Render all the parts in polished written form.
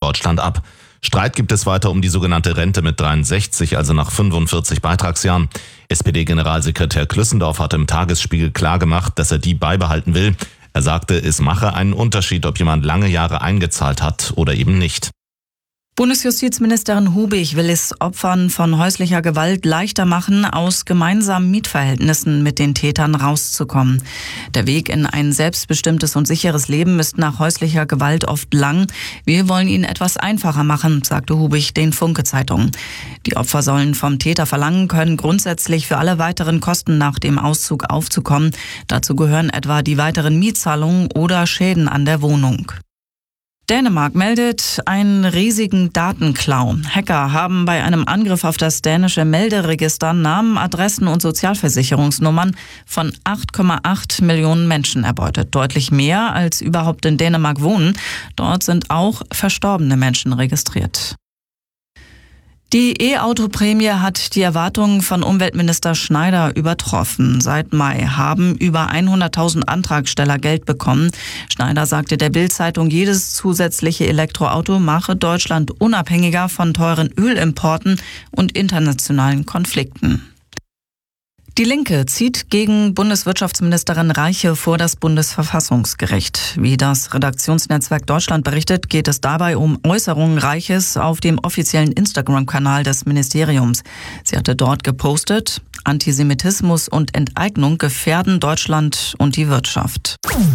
Deutschland ab. Streit gibt es weiter um die sogenannte Rente mit 63, also nach 45 Beitragsjahren. SPD-Generalsekretär Klüssendorf hat im Tagesspiegel klargemacht, dass er die beibehalten will. Er sagte, es mache einen Unterschied, ob jemand lange Jahre eingezahlt hat oder eben nicht. Bundesjustizministerin Hubig will es Opfern von häuslicher Gewalt leichter machen, aus gemeinsamen Mietverhältnissen mit den Tätern rauszukommen. Der Weg in ein selbstbestimmtes und sicheres Leben ist nach häuslicher Gewalt oft lang. Wir wollen ihn etwas einfacher machen, sagte Hubig den Funke-Zeitungen. Die Opfer sollen vom Täter verlangen können, grundsätzlich für alle weiteren Kosten nach dem Auszug aufzukommen. Dazu gehören etwa die weiteren Mietzahlungen oder Schäden an der Wohnung. Dänemark meldet einen riesigen Datenklau. Hacker haben bei einem Angriff auf das dänische Melderegister Namen, Adressen und Sozialversicherungsnummern von 8,8 Millionen Menschen erbeutet. Deutlich mehr als überhaupt in Dänemark wohnen. Dort sind auch verstorbene Menschen registriert. Die E-Auto-Prämie hat die Erwartungen von Umweltminister Schneider übertroffen. Seit Mai haben über 100.000 Antragsteller Geld bekommen. Schneider sagte der Bild-Zeitung, jedes zusätzliche Elektroauto mache Deutschland unabhängiger von teuren Ölimporten und internationalen Konflikten. Die Linke zieht gegen Bundeswirtschaftsministerin Reiche vor das Bundesverfassungsgericht. Wie das Redaktionsnetzwerk Deutschland berichtet, geht es dabei um Äußerungen Reiches auf dem offiziellen Instagram-Kanal des Ministeriums. Sie hatte dort gepostet, Antisemitismus und Enteignung gefährden Deutschland und die Wirtschaft.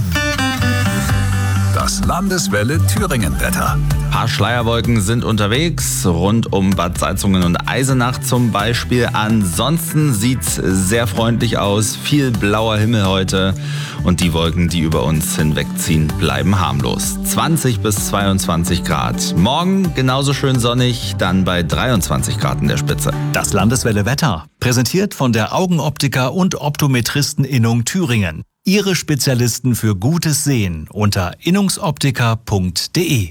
Das Landeswelle Thüringen-Wetter. Ein paar Schleierwolken sind unterwegs, rund um Bad Salzungen und Eisenach zum Beispiel. Ansonsten sieht's sehr freundlich aus, viel blauer Himmel heute. Und die Wolken, die über uns hinwegziehen, bleiben harmlos. 20 bis 22 Grad. Morgen genauso schön sonnig, dann bei 23 Grad in der Spitze. Das Landeswelle Wetter, präsentiert von der Augenoptiker und Optometristeninnung Thüringen. Ihre Spezialisten für gutes Sehen unter innungsoptiker.de.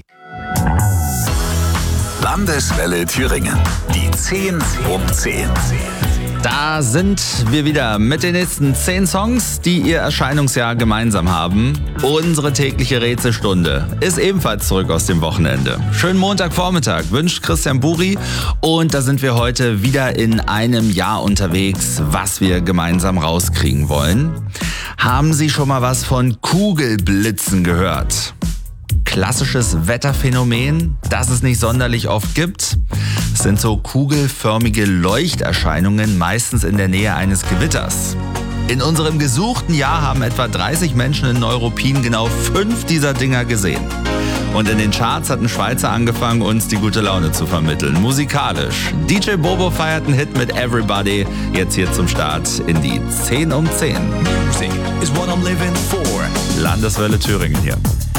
Landeswelle Thüringen. Die 10 um 10. Da sind wir wieder mit den nächsten 10 Songs, die ihr Erscheinungsjahr gemeinsam haben. Unsere tägliche Rätselstunde ist ebenfalls zurück aus dem Wochenende. Schönen Montagvormittag wünscht Christian Buri und da sind wir heute wieder in einem Jahr unterwegs, was wir gemeinsam rauskriegen wollen. Haben Sie schon mal was von Kugelblitzen gehört? Klassisches Wetterphänomen, das es nicht sonderlich oft gibt. Es sind so kugelförmige Leuchterscheinungen, meistens in der Nähe eines Gewitters. In unserem gesuchten Jahr haben etwa 30 Menschen in Neuruppin genau 5 dieser Dinger gesehen. Und in den Charts hat ein Schweizer angefangen, uns die gute Laune zu vermitteln. Musikalisch. DJ Bobo feiert einen Hit mit Everybody. Jetzt hier zum Start in die 10 um 10. Music is what I'm living for. Landeswelle Thüringen hier.